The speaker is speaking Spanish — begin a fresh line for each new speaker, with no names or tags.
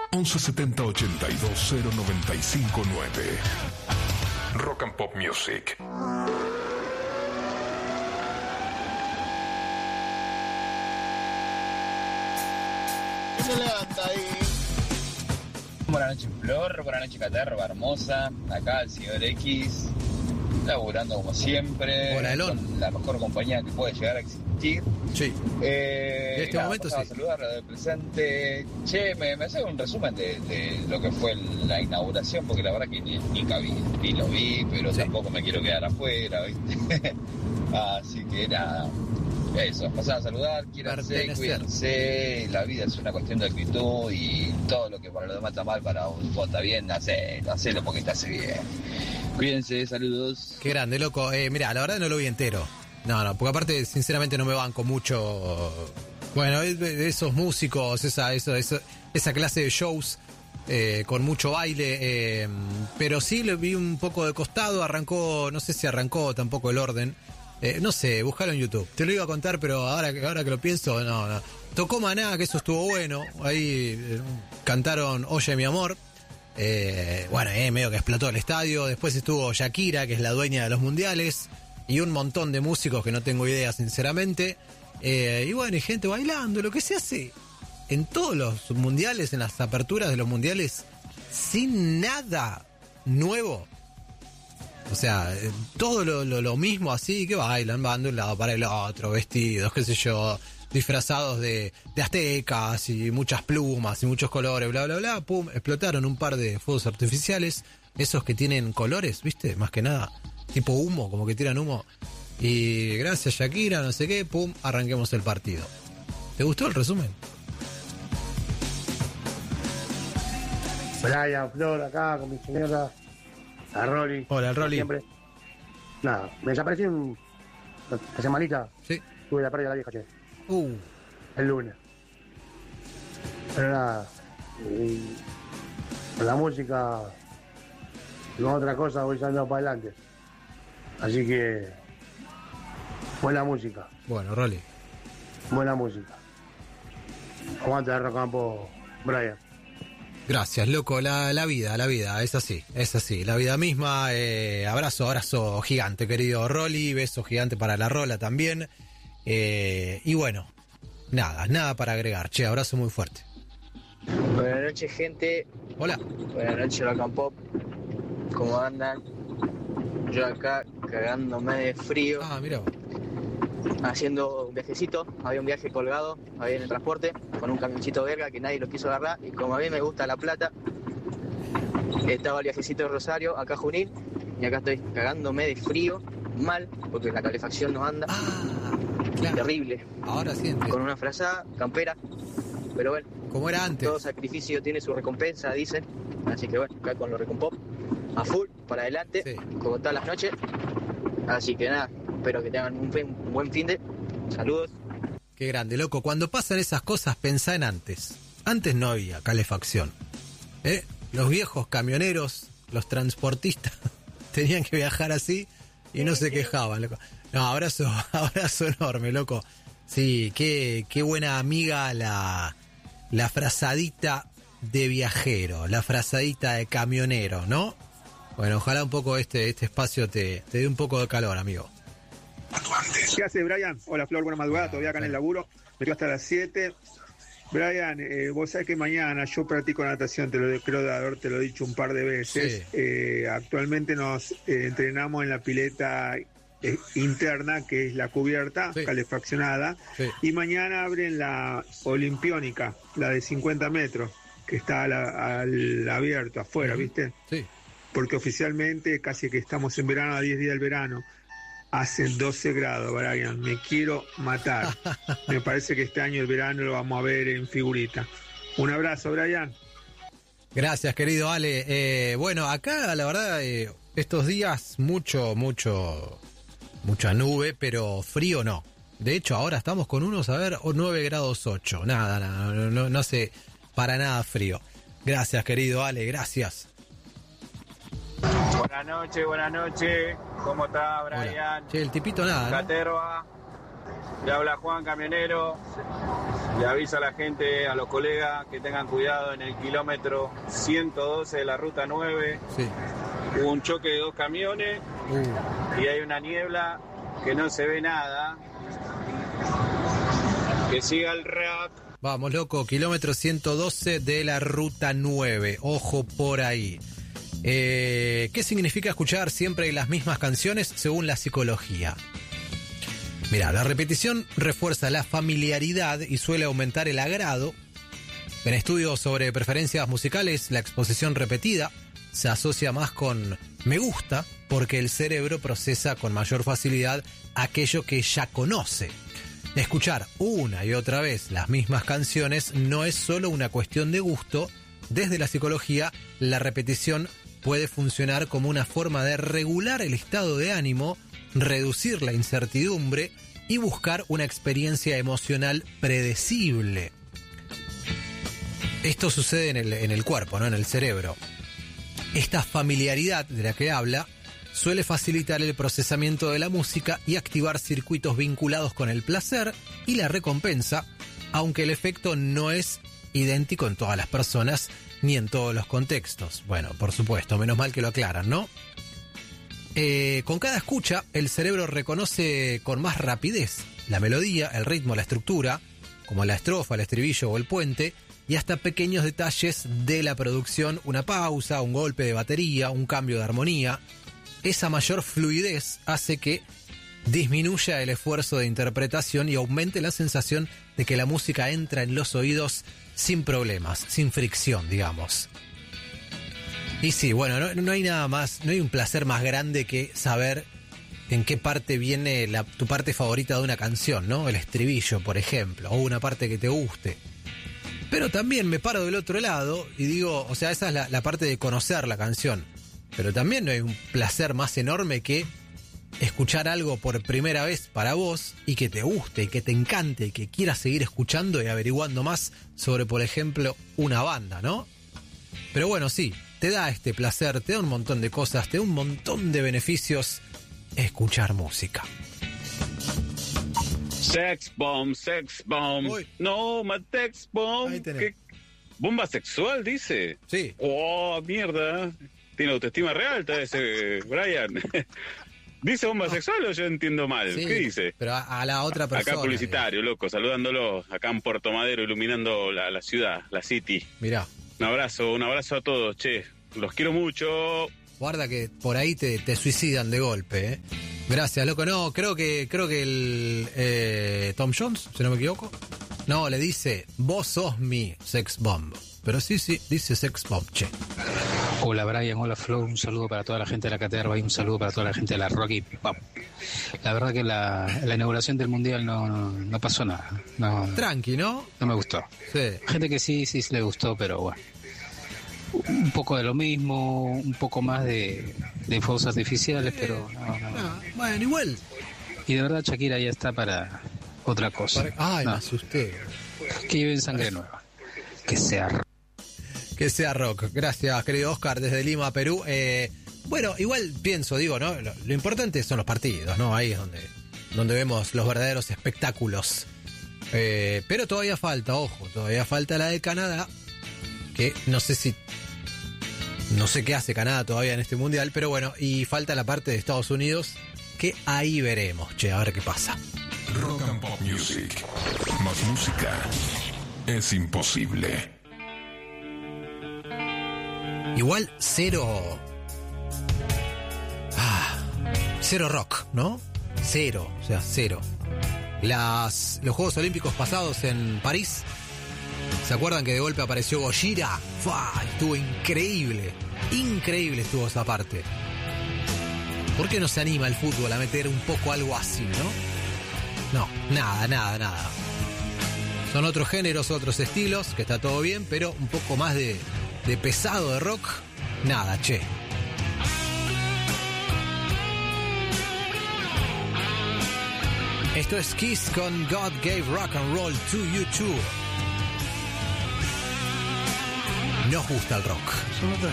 1170 82 0959. Rock and Pop Music.
¿Qué se levanta ahí?
Buenas noches, Flor. Buenas noches, Caterva hermosa. Acá el señor X, laburando como siempre.
Hola, Elon.
Con la mejor compañía que puede llegar a existir.
Sí. En este momento sí.
A saludarlo del presente. Che, me hace un resumen de lo que fue la inauguración, porque la verdad que ni lo vi, pero sí, tampoco me quiero quedar afuera, ¿viste? Así que nada. Eso, pasan a saludar, quiéranse, cuídense, la vida es una cuestión de actitud y todo lo que para los demás está mal, para vos está bien, hacelo porque te hace bien. Cuídense, saludos.
Qué grande, loco. Mirá, la verdad no lo vi entero. No, porque aparte, sinceramente, no me banco mucho. Bueno, esos músicos, esa clase de shows con mucho baile, pero sí lo vi un poco de costado. Arrancó, no sé si arrancó tampoco el orden. No sé, buscalo en YouTube. Te lo iba a contar, pero ahora que lo pienso, no. Tocó Maná, que eso estuvo bueno. Ahí cantaron Oye mi amor. Medio que explotó el estadio. Después estuvo Shakira, que es la dueña de los mundiales. Y un montón de músicos que no tengo idea, sinceramente. Y gente bailando, lo que se hace en todos los mundiales, en las aperturas de los mundiales, sin nada nuevo. O sea, todo lo mismo así, que bailan, van de un lado para el otro, vestidos, qué sé yo, disfrazados de aztecas y muchas plumas y muchos colores, bla, bla, bla. Pum, explotaron un par de fuegos artificiales, esos que tienen colores, ¿viste? Más que nada, tipo humo, como que tiran humo. Y gracias Shakira, no sé qué, pum, arranquemos el partido. ¿Te gustó el resumen?
Brian, Flor, acá con mi señora. A Rolly.
Hola, Rolly.
Siempre. Nada, me desaparecí la semanita.
Sí.
Tuve la pérdida de la vieja, che. El lunes. Pero nada. Con la música y con otra cosa voy saliendo para adelante. Así que. Buena música.
Bueno, Rolly.
Buena música. Aguante de Rock and Pop, Brian.
Gracias, loco, la vida, es así, la vida misma. Abrazo gigante, querido Rolly, beso gigante para la Rola también. Y bueno, nada para agregar, che, abrazo muy fuerte.
Buenas noches, gente.
Hola.
Buenas noches, Rock and Pop. ¿Cómo andan? Yo acá cagándome de frío.
Mira.
Haciendo un viajecito, había un viaje colgado, ahí en el transporte, con un camioncito verga que nadie lo quiso agarrar, y como a mí me gusta La Plata, estaba el viajecito de Rosario, acá Junín, y acá estoy cagándome de frío, mal, porque la calefacción no anda,
claro.
Terrible.
Ahora sientes.
Con una frazada, campera, pero bueno.
Como era antes.
Todo sacrificio tiene su recompensa, dicen, así que bueno, acá con los Recompop, a full, para adelante, sí, como todas las noches, así que nada. Espero que tengan un buen fin de. Saludos.
Qué grande, loco. Cuando pasan esas cosas, pensá en antes. Antes no había calefacción. Los viejos camioneros, los transportistas, tenían que viajar así y no se quejaban, loco. No, abrazo enorme, loco. Sí, qué buena amiga la frazadita de viajero, la frazadita de camionero, ¿no? Bueno, ojalá un poco este espacio te dé un poco de calor, amigo.
¿Qué hace, Brian? Hola, Flor, buena madrugada, todavía acá en el laburo, me quedo hasta las 7. Brian, vos sabés que mañana yo practico natación, creo de haberte lo dicho un par de veces. Sí. Actualmente nos entrenamos en la pileta interna, que es la cubierta, sí, calefaccionada, sí, y mañana abren la olimpiónica, la de 50 metros, que está al abierto, afuera, ¿viste?
Sí.
Porque oficialmente casi que estamos en verano, a 10 días del verano. Hacen 12 grados, Brian. Me quiero matar. Me parece que este año el verano lo vamos a ver en figurita. Un abrazo, Brian.
Gracias, querido Ale. Bueno, acá la verdad, estos días mucha nube, pero frío no. De hecho, ahora estamos con 9 grados 8. Nada, no hace para nada frío. Gracias, querido Ale, gracias.
Buenas noches. ¿Cómo está, Brian?
Hola. Che, el tipito nada, ¿no?
Caterva. Le habla Juan, camionero. Le aviso a la gente, a los colegas, que tengan cuidado en el kilómetro 112 de la ruta 9.
Sí.
Hubo un choque de 2 camiones y hay una niebla que no se ve nada. Que siga el rock.
Vamos, loco, kilómetro 112 de la ruta 9. Ojo por ahí. ¿Qué significa escuchar siempre las mismas canciones según la psicología? Mirá, la repetición refuerza la familiaridad y suele aumentar el agrado. En estudios sobre preferencias musicales, la exposición repetida se asocia más con me gusta porque el cerebro procesa con mayor facilidad aquello que ya conoce. Escuchar una y otra vez las mismas canciones no es solo una cuestión de gusto. Desde la psicología, la repetición puede funcionar como una forma de regular el estado de ánimo, reducir la incertidumbre y buscar una experiencia emocional predecible. Esto sucede en el cuerpo, ¿no? En el cerebro. Esta familiaridad de la que habla suele facilitar el procesamiento de la música y activar circuitos vinculados con el placer y la recompensa, aunque el efecto no es idéntico en todas las personas ni en todos los contextos. Bueno, por supuesto, menos mal que lo aclaran, ¿no? Con cada escucha, el cerebro reconoce con más rapidez la melodía, el ritmo, la estructura, como la estrofa, el estribillo o el puente, y hasta pequeños detalles de la producción, una pausa, un golpe de batería, un cambio de armonía. Esa mayor fluidez hace que disminuya el esfuerzo de interpretación y aumente la sensación de que la música entra en los oídos sin problemas, sin fricción, digamos. Y sí, bueno, no hay nada más, no hay un placer más grande que saber en qué parte viene tu parte favorita de una canción, ¿no? El estribillo, por ejemplo, o una parte que te guste. Pero también me paro del otro lado y digo, o sea, esa es la parte de conocer la canción. Pero también no hay un placer más enorme que escuchar algo por primera vez para vos y que te guste, y que te encante, y que quieras seguir escuchando y averiguando más sobre, por ejemplo, una banda, ¿no? Pero bueno, sí, te da este placer, te da un montón de cosas, te da un montón de beneficios escuchar música.
Sex bomb,
Uy.
no, my sex bomb.
Ahí tenés.
¿Qué? ¿Bomba sexual, dice?
Sí.
Oh, mierda. Tiene autoestima re alta ese Brian. ¿Dice bomba sexual o yo entiendo mal?
Sí,
¿Qué dice?
pero a la otra persona.
Acá publicitario, loco, saludándolo acá en Puerto Madero, iluminando la ciudad, la city.
Mirá,
Un abrazo a todos, che. Los quiero mucho.
guarda que por ahí te suicidan de golpe, ¿eh? Gracias, loco. No, creo que el Tom Jones, si no me equivoco, no, le dice, vos sos mi sex bomb. Pero sí, dice sex bomb, che.
Hola Brian, hola Flo, un saludo para toda la gente de la Caterva y un saludo para toda la gente de la Rocky Pop. La verdad que la inauguración del Mundial no pasó nada. No,
Tranqui, ¿no?
no me gustó.
Sí.
Gente que sí le gustó, pero bueno. Un poco de lo mismo, un poco más de fuegos artificiales, pero no.
Ah, bueno, igual.
Y de verdad Shakira ya está para otra cosa.
Ay,
No,
me asusté.
que lleve en sangre nueva. Que sea
Que sea rock. Gracias, querido Oscar, desde Lima, Perú. Bueno, igual pienso, digo, ¿no? Lo importante son los partidos, ¿no? Ahí es donde vemos los verdaderos espectáculos. Pero todavía falta, ojo, todavía falta la de Canadá, que no sé qué hace Canadá todavía en este mundial, pero bueno, y falta la parte de Estados Unidos, que ahí veremos, che, a ver qué pasa.
Rock and Pop Music. Más música es imposible.
Igual cero rock, ¿no? Cero, o sea, cero. Los Juegos Olímpicos pasados en París, ¿se acuerdan que de golpe apareció Gojira? ¡Fua! Estuvo increíble estuvo esa parte. ¿Por qué no se anima el fútbol a meter un poco algo así, no? No, nada. Son otros géneros, otros estilos, que está todo bien, pero un poco más de pesado de rock, nada, che. Esto es Kiss con God Gave Rock and Roll to You Too. Nos gusta el rock.